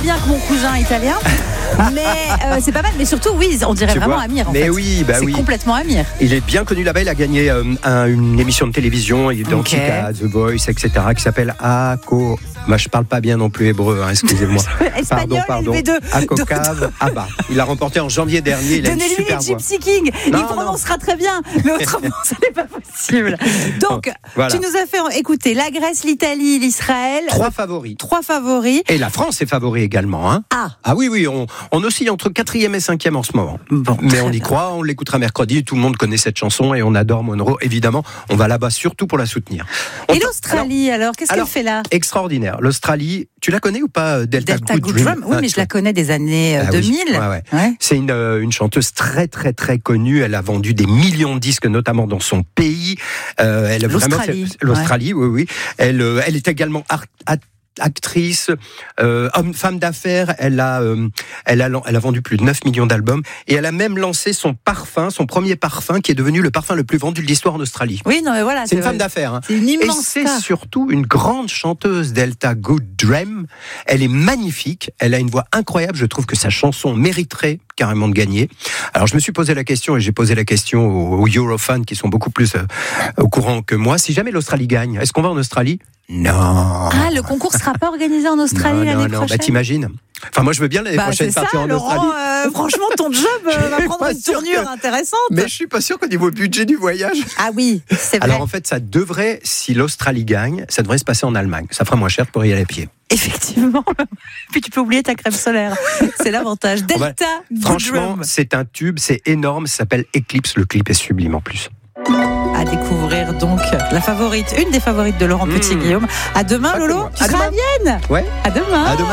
bien que mon cousin italien. Mais c'est pas mal. Mais surtout, oui, on dirait vraiment Amir. Mais oui, c'est complètement Amir. Il est bien connu là-bas. Il a gagné une émission de télévision identique à The Voice, etc., qui s'appelle Ako. Moi, je parle pas bien non plus hébreu, excusez-moi. Espagnol, pardon. Akokav Abba. Il a remporté en janvier dernier. Il a une super voix. Gypsy King. Il prononcera très bien, mais autrement, ce n'est pas possible. Donc, tu nous as fait écouter la Grèce, l'Italie, l'Israël. Trois favoris. Et la France est favori également. Ah oui, on oscille entre 4e et 5e en ce moment. Bon, mais on y croit, on l'écoutera mercredi. Tout le monde connaît cette chanson et on adore Monroe. Évidemment, on va là-bas surtout pour la soutenir. Et l'Australie, alors qu'est-ce qu'elle fait là ? Extraordinaire. L'Australie, tu la connais ou pas, Delta Good Drum ? Oui, mais je la connais des années 2000. Ouais. C'est une chanteuse très très très connue. Elle a vendu des millions de disques, notamment dans son pays. L'Australie, oui. Elle est également actrice, femme d'affaires. Elle a vendu plus de 9 millions d'albums et elle a même lancé son premier parfum qui est devenu le parfum le plus vendu de l'histoire en Australie. Oui, non, mais voilà. C'est une femme d'affaires. C'est une immense et c'est surtout une grande chanteuse, Delta Good Drum. Elle est magnifique. Elle a une voix incroyable. Je trouve que sa chanson mériterait carrément de gagner. Alors je me suis posé la question et j'ai posé la question aux Eurofans qui sont beaucoup plus au courant que moi. Si jamais l'Australie gagne, est-ce qu'on va en Australie ? Non. Le concours sera pas organisé en Australie l'année prochaine. Non, t'imagines ? Enfin, moi, je veux bien l'année prochaine partir en Laurent, Australie. Franchement, ton job va prendre une tournure intéressante. Mais je suis pas sûr qu'au niveau budget du voyage. Ah oui, c'est vrai. Alors en fait, si l'Australie gagne, ça devrait se passer en Allemagne. Ça fera moins cher pour y aller à pied. Effectivement. Puis tu peux oublier ta crème solaire. C'est l'avantage. Delta Good Franchement, c'est un tube, c'est énorme. Ça s'appelle Eclipse. Le clip est sublime en plus. À découvrir donc une des favorites de Laurent Petit-Guillaume. À demain, Lolo. Tu seras à Vienne. Ouais. À demain.